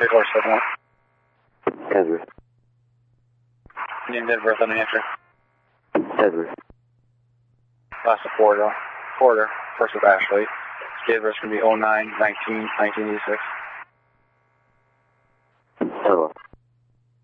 Airport 71. Edward. Indian Denver, let me answer. Edward. Last of quarter, first of Ashley. Denver's going to be 09-19-1986. Hello.